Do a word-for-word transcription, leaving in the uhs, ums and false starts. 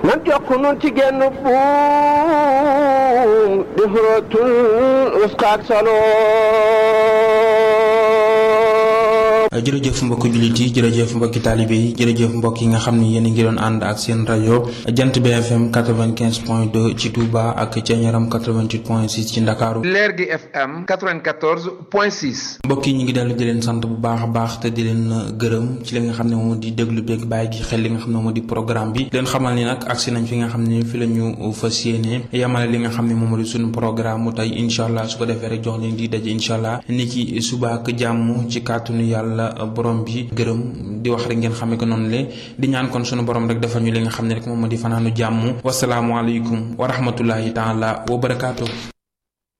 nan jokk nun ci genn buum di xurootul uskaak saloo. jërëjëf mbokki jullit yi jërëjëf mbokki taalibe yi jërëjëf mbokk yi nga xam ne yéen a ngi doon ànd ak seen rajo Jant bi F M quatre-vingt-quinze point deux ci Touba ak Thiéniaram quatre-vingt-huit point six ci Ndakaaru. Leer gi F M quatre-vingt-quatorze point six. mbokk yi ñu ngi dellu di leen sant bu baax a baax te di leen gërëm ci li nga xam ne moom di déglu beeg bàyyi gi xel li nga xam ne moom di programme bi leen xamal ni nag agsi nañ fi nga xam ne fi la ñu fas yéene yamale li nga xam ne moom di suñu programme mu tey incha allah su ko defee rek jox leen di daje incha allah ni ki suba ak jàmm ci kàttanu yàlla borom bi gërëm di wax rek ngeen xamee ko noonu le di ñaan kon sunu borom rek defal ñu li nga xam ne rek moom moo di fanaanu jàmm wasalaamualeykum wa rahmatullahi taala wa barakaatu.